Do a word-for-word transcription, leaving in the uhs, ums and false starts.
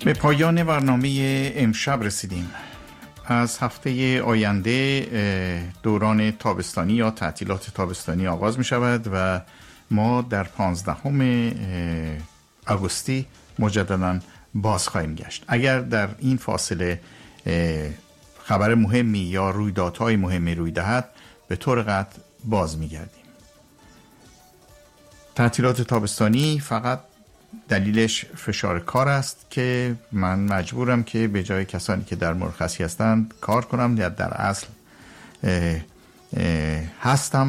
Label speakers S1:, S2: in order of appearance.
S1: به پایان برنامه امشب رسیدیم. از هفته آینده دوران تابستانی یا تعطیلات تابستانی آغاز می شود و ما در پانزدهم آگوستی مجددا باز خواهیم گشت. اگر در این فاصله خبر مهمی یا رویدادهای مهمی روی دهد به طور قطع باز می گردیم. تعطیلات تابستانی فقط دلیلش فشار کار است که من مجبورم که به جای کسانی که در مرخصی هستند کار کنم یا در اصل اه اه هستم